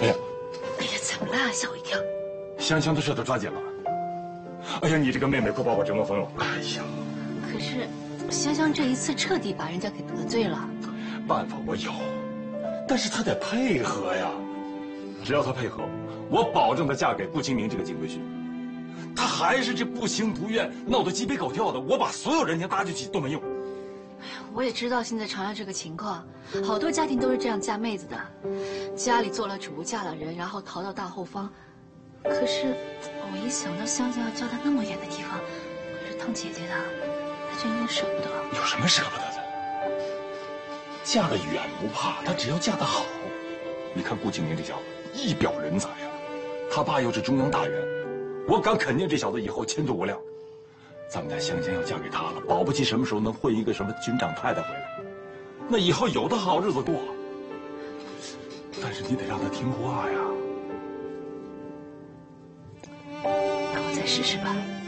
哎呀， 哎呀，怎么了？吓我一跳。 香香的事都抓紧了。哎呀，你这个妹妹快把我折磨疯了。哎呀， 可是香香这一次彻底把人家给得罪了。 办法我有，但是她得配合呀。只要她配合，我保证她嫁给顾清明这个金龟婿。她还是这不情不愿，闹得鸡飞狗跳的，我把所有人情搭进去都没用。 我也知道现在长安这个情况，好多家庭都是这样嫁妹子的，家里做了主，嫁了人，然后逃到大后方。可是我一想到香香要嫁到那么远的地方，可是当姐姐的，她真有点舍不得。 有什么舍不得的？嫁得远不怕，她只要嫁得好。你看顾清明这小子一表人才呀，他爸又是中央大员，我敢肯定这小子以后前途无量。咱们家香香要嫁给他了，保不齐什么时候能混一个什么军长太太回来，那以后有的好日子过。但是你得让他听话呀。 那我再试试吧。